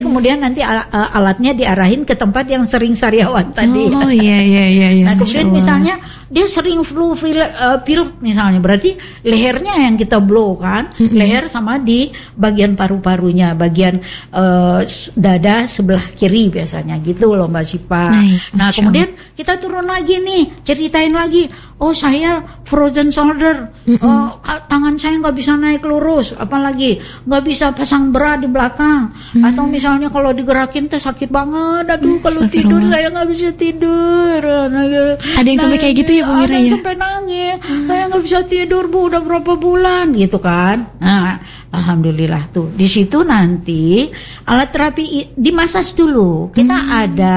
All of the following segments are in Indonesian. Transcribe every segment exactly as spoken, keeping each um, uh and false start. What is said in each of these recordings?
kemudian nanti al- alatnya diarahin ke tempat yang sering sariawan tadi. Oh iya iya iya. iya. Nah kemudian misalnya dia sering flu uh, pilek misalnya, berarti lehernya yang kita blow kan, mm-hmm. leher sama di bagian paru-parunya, bagian uh, dada sebelah kiri biasanya gitu loh Mbak Sipa. Nah, nah kemudian kita turun lagi nih, ceritain lagi, oh saya frozen shoulder, mm-hmm. oh, tangan saya nggak bisa naik lurus, apalagi nggak bisa pasang bra di belakang, mm-hmm. atau misalnya kalau digerakin teh sakit banget, aduh kalau tidur saya nggak bisa tidur. Nah, ada yang nah, sampai kayak gitu ya Bu Mira ya? Ada yang ya? sampai nangis, hmm. saya nggak bisa tidur Bu, udah berapa bulan gitu kan. Nah alhamdulillah tuh di situ nanti alat terapi dimasas dulu. Kita hmm. ada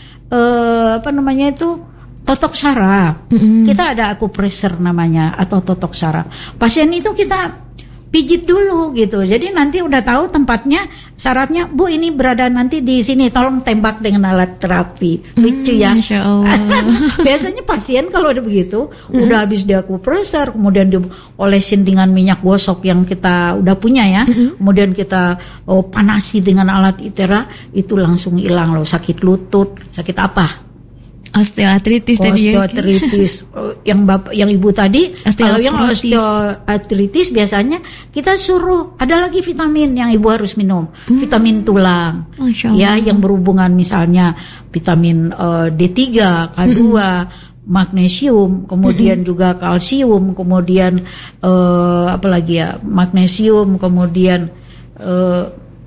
uh, apa namanya itu totok saraf. Mm-hmm. Kita ada akupressure namanya atau totok saraf. Pasien itu kita pijit dulu gitu. Jadi nanti udah tahu tempatnya sarafnya, Bu ini berada nanti di sini, tolong tembak dengan alat terapi. Lucu ya. Masya Allah. Biasanya pasien kalau udah begitu, mm. udah habis di akupressure, kemudian diolesin dengan minyak gosok yang kita udah punya ya. Mm-hmm. Kemudian kita oh, panasi dengan alat itera, itu langsung hilang loh sakit lutut, sakit apa? Osteoartritis tadi. Osteoartritis yang bapak, yang ibu tadi. Kalau yang osteoartritis biasanya kita suruh ada lagi vitamin yang ibu harus minum, hmm. vitamin tulang. Ya, yang berhubungan misalnya vitamin uh, D tiga, K dua, hmm. magnesium, kemudian hmm. juga kalsium, kemudian uh, apa lagi ya? Magnesium, kemudian uh,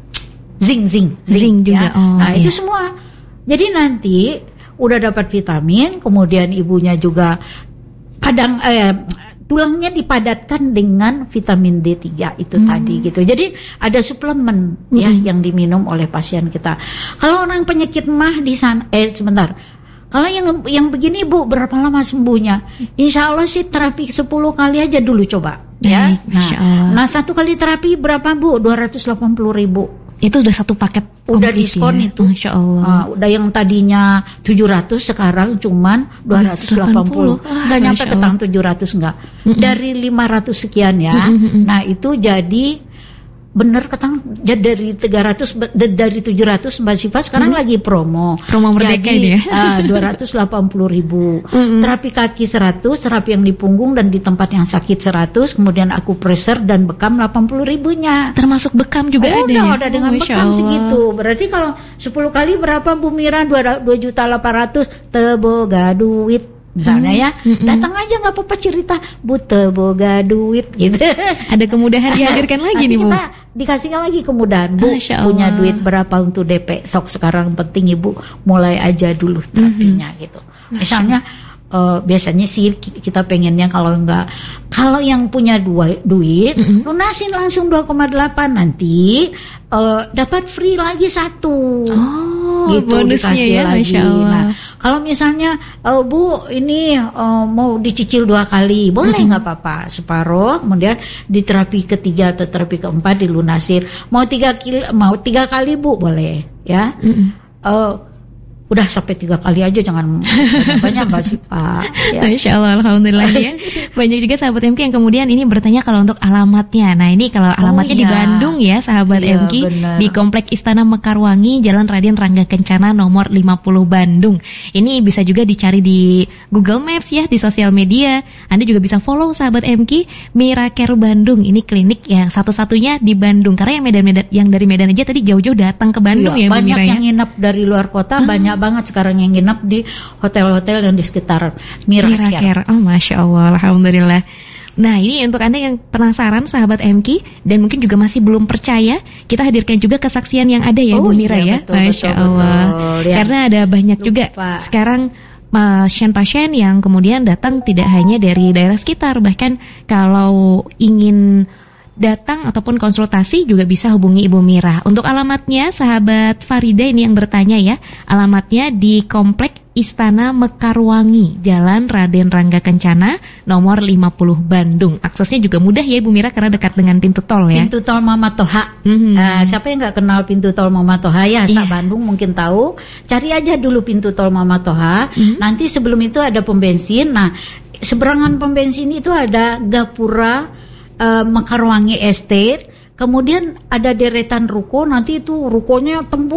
zinc, zinc, zinc, zinc juga. Ya. Oh, nah, iya. itu semua. Jadi nanti udah dapat vitamin, kemudian ibunya juga padang eh, tulangnya dipadatkan dengan vitamin D tiga itu hmm. tadi gitu. Jadi ada suplemen hmm. ya yang diminum oleh pasien kita. Kalau orang penyakit mah di sana eh sebentar. Kalau yang yang begini Bu, berapa lama sembuhnya? Insya Allah sih terapi sepuluh kali aja dulu coba ya. Nah, nah satu kali terapi berapa Bu? dua ratus delapan puluh ribu. Itu udah satu paket udah diskon ya? Itu Masya Allah. Uh, udah yang tadinya tujuh ratus sekarang cuman dua ratus delapan puluh. Enggak nyampe ke tahun tujuh ratus enggak. Mm-mm. Dari lima ratus sekian ya. Mm-mm. Nah, itu jadi bener ketang dari tiga ratus dari tujuh ratus Mbak Siva sekarang hmm. lagi promo. Promo merdeka jadi, ini ya. uh, dua ratus delapan puluh ribu. Hmm. Terapi kaki seratus, terapi yang di punggung dan di tempat yang sakit seratus, kemudian akupressure dan bekam delapan puluh ribunya. Termasuk bekam juga oh, ada udah, ya? Udah dengan oh, bekam segitu. Berarti kalau sepuluh kali berapa Bu Mira? dua juta delapan ratus teboga duit. Misalnya ya, mm-mm. datang aja nggak apa-apa cerita, Bu teboga duit gitu. Ada kemudahan dihadirkan lagi nih Bu. Kita dikasihkan lagi kemudahan, Bu punya duit berapa untuk D P? Sok sekarang penting Ibu mulai aja dulu terapinya mm-hmm. gitu. Misalnya uh, biasanya sih kita pengennya kalau enggak, kalau yang punya dua, duit mm-hmm. lunasin langsung dua koma delapan nanti uh, dapat free lagi satu. Oh, gitu dikasih ya, lagi. Nah, kalau misalnya uh, Bu ini uh, mau dicicil dua kali, boleh nggak mm-hmm. apa-apa, separuh, kemudian di terapi ketiga atau terapi keempat dilunasir. Mau tiga kili, mau tiga kali Bu boleh, ya. Mm-hmm. Uh, udah sampai tiga kali aja, jangan banyak Mbak Sipa. Ya. Masya Allah, alhamdulillah ya. Banyak juga sahabat M K yang kemudian ini bertanya kalau untuk alamatnya. Nah ini kalau alamatnya oh, iya. di Bandung ya sahabat iya, M K, bener. Di Komplek Istana Mekarwangi, Jalan Raden Rangga Kencana nomor lima puluh Bandung. Ini bisa juga dicari di Google Maps ya, di sosial media. Anda juga bisa follow sahabat M K, Miracare Bandung. Ini klinik yang satu-satunya di Bandung. Karena yang Medan-Medan, yang dari Medan aja tadi jauh-jauh datang ke Bandung iya, ya Bu Mira. Banyak yang nginep dari luar kota, ah. banyak banget sekarang yang nginep di hotel-hotel yang di sekitar Miracare. Miracare. Oh, Masya Allah, alhamdulillah. Nah, ini untuk Anda yang penasaran sahabat M K dan mungkin juga masih belum percaya, kita hadirkan juga kesaksian yang ada ya oh, Bu Mira iya, ya. Betul, Masya betul, Allah. Betul, ya. Karena ada banyak Lupa. juga sekarang pasien-pasien yang kemudian datang tidak hanya dari daerah sekitar, bahkan kalau ingin datang ataupun konsultasi juga bisa hubungi Ibu Mira. Untuk alamatnya sahabat Farida ini yang bertanya ya, alamatnya di Komplek Istana Mekarwangi, Jalan Raden Rangga Kencana nomor lima puluh Bandung. Aksesnya juga mudah ya Ibu Mira karena dekat dengan pintu tol ya. Pintu tol Mama Toha. Mm-hmm. Uh, siapa yang nggak kenal pintu tol Mama Toha ya? Asal yeah. Bandung mungkin tahu. Cari aja dulu pintu tol Mama Toha. Mm-hmm. Nanti sebelum itu ada pom bensin. Nah, seberangan pom bensin itu ada Gapura Uh, Mekarwangi Estate, kemudian ada deretan ruko, nanti itu rukonya tembus